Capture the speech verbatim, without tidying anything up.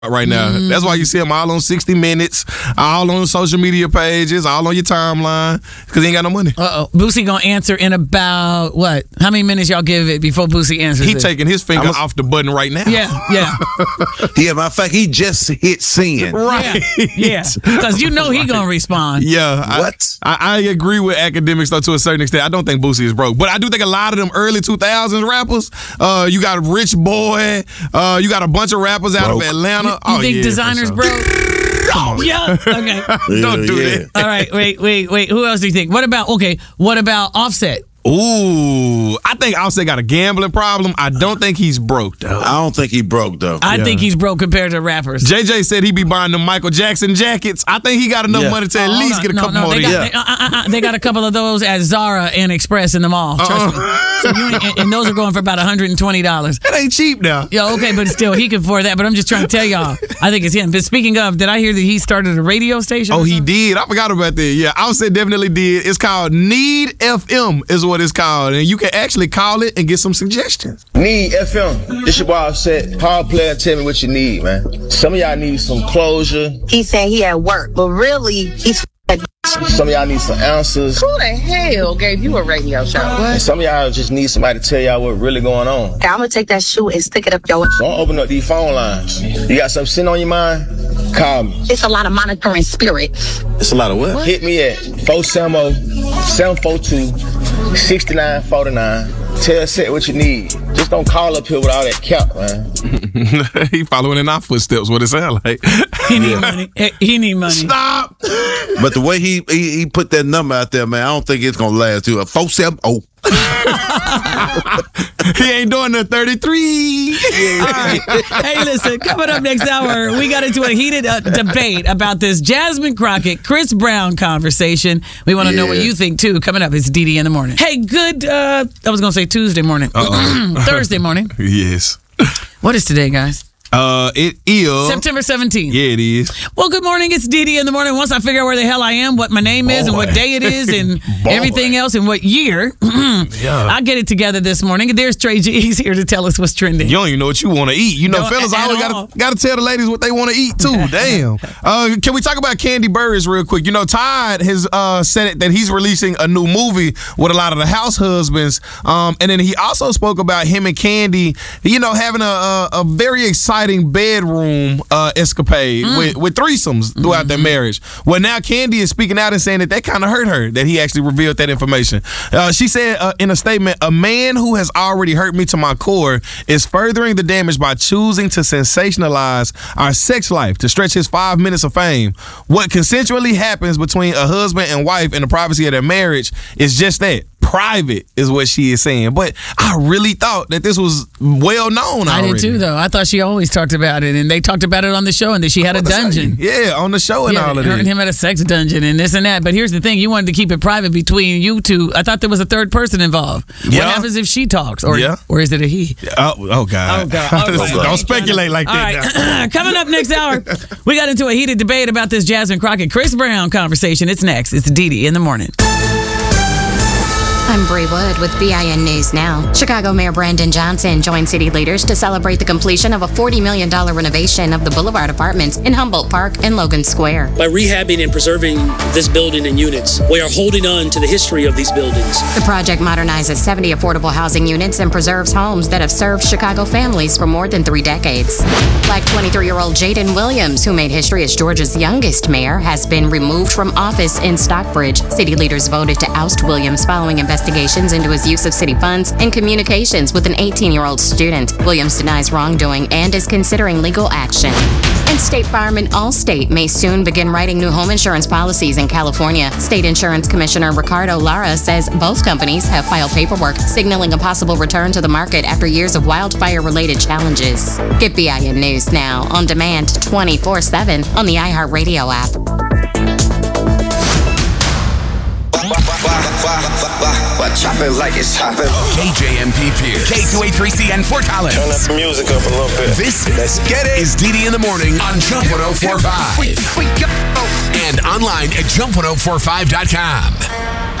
right now. Mm. That's why you see him all on sixty minutes, all on social media pages, all on your timeline, because he ain't got no money. Uh-oh. Boosie gonna answer in about, what? How many minutes y'all give it before Boosie answers He it? taking his finger was, off the button right now. Yeah, yeah. Yeah, matter of fact, he just hit send. Right. Yeah, because you know he gonna respond. Yeah. What? I, I, I agree with academics, though, to a certain extent. I don't think Boosie is broke. But I do think a lot of them early two thousands rappers, uh, you got Rich Boy, uh, you got a bunch of rappers out broke. of Atlanta. You, you oh, think yeah, Designers sure. broke? Come on. Yeah. Okay. Don't do yeah. that. All right. Wait. Wait. Wait. Who else do you think? What about? Okay. What about Offset? Ooh, I think Offset got a gambling problem. I don't think he's broke, though. I don't think he broke, though. I Yeah. think he's broke compared to rappers. J J said he be buying them Michael Jackson jackets. I think he got enough Yeah. money to at Oh, least hold get a on. couple no, no, more they of got, these. they, uh, uh, uh, they got a couple of those at Zara and Express in the mall. Trust Uh-uh. me. So you ain't- and, and those are going for about one hundred twenty dollars. That ain't cheap now. Yeah, okay, but still, he can afford that. But I'm just trying to tell y'all, I think it's him. But speaking of, did I hear that he started a radio station? Oh, or he something? did. I forgot about that. Yeah, Offset definitely did. It's called Need F M is what it's called. And you can actually call it and get some suggestions. Need F M. This your boy Offset. Call player, tell me what you need, man. Some of y'all need some closure. He said he at work, but really, he's Some of y'all need some answers. Who the hell gave you a radio show? And some of y'all just need somebody to tell y'all what really going on. I'm gonna take that shoe and stick it up your. So don't open up these phone lines. You got something sitting on your mind? Call me. It's a lot of monitoring spirits. It's a lot of what? Hit me at four seven zero, seven four two, six nine four nine. Tell Set what you need. Just don't call up here with all that cap, man. He following in our footsteps, what it sound like. He need money. Hey, He need money. Stop. But the way he, he he put that number out there, man, I don't think it's gonna last too. Four seven oh. He ain't doing the thirty-three. All right. Hey, listen, coming up next hour, we got into a heated uh, debate about this Jasmine Crockett, Chris Brown conversation. We want to know what Yeah. you think, too. Coming up, it's D D in the morning. Hey, good, uh, I was going to say Tuesday morning. Thursday morning. Yes. What is today, guys? Uh, it is September seventeenth. Yeah, it is. Well, good morning. It's D D in the morning. Once I figure out where the hell I am, what my name is, and what Boy. day it is, and Boy. everything else, and what year, I get it together this morning. And there's Trey G. He's here to tell us what's trending. You don't even know what you want to eat. You know, No, fellas at always all. gotta gotta tell the ladies what they want to eat too. Damn. Uh, can we talk about Kandi Burruss real quick? You know, Todd has uh, said it, that he's releasing a new movie with a lot of the house husbands, um, and then he also spoke about him and Kandi, you know, having a a, a very exciting bedroom uh, escapade Mm. with, with threesomes throughout Mm-hmm. their marriage. Well, now Kandi is speaking out and saying that that kind of hurt her that he actually revealed that information. Uh, she said uh, in a statement, "A man who has already hurt me to my core is furthering the damage by choosing to sensationalize our sex life to stretch his five minutes of fame. What consensually happens between a husband and wife in the privacy of their marriage is just that. Private is what she is saying." But I really thought that this was well known already. I did too, though. I thought she always talked about it, and they talked about it on the show, and that she had a dungeon. Yeah, on the show and Yeah, all of her that. and him at a sex dungeon and this and that. But here's the thing: you wanted to keep it private between you two. I thought there was a third person involved. Yeah. What happens if she talks, or Yeah. or is it a he? Oh, oh God. Oh, God. All right. Don't speculate like All that. right, coming up next hour, we got into a heated debate about this Jasmine Crockett, Chris Brown conversation. It's next. It's D D in the morning. I'm Bree Wood with B I N News Now. Chicago Mayor Brandon Johnson joined city leaders to celebrate the completion of a forty million dollars renovation of the Boulevard Apartments in Humboldt Park and Logan Square. By rehabbing and preserving this building in units, we are holding on to the history of these buildings. The project modernizes seventy affordable housing units and preserves homes that have served Chicago families for more than three decades. Black twenty-three-year-old Jaden Williams, who made history as Georgia's youngest mayor, has been removed from office in Stockbridge. City leaders voted to oust Williams following investigations into his use of city funds and communications with an eighteen-year-old student. Williams denies wrongdoing and is considering legal action. And State Farm and Allstate may soon begin writing new home insurance policies in California. State Insurance Commissioner Ricardo Lara says both companies have filed paperwork signaling a possible return to the market after years of wildfire-related challenges. Get B I N News now on demand twenty-four seven on the iHeartRadio app. Chop it like it's hopping. K J M P Pierce. K two eighty-three C N Fort Collins. Turn that music up a little bit. This Let's get it. is D D in the morning on Jump one oh four point five. We, we go. And online at jump one oh four five dot com.